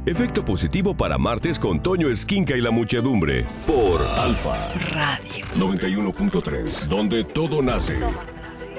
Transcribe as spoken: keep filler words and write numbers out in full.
Efecto positivo para martes con Toño Esquinca y la muchedumbre. Por Alfa Radio noventa y uno punto tres, donde todo nace. Todo nace.